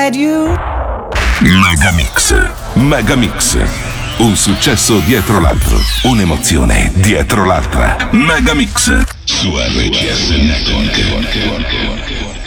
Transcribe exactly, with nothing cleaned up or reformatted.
had you. Megamix. Megamix. Un successo dietro l'altro. Un'emozione dietro l'altra. Megamix. Su R C S Network.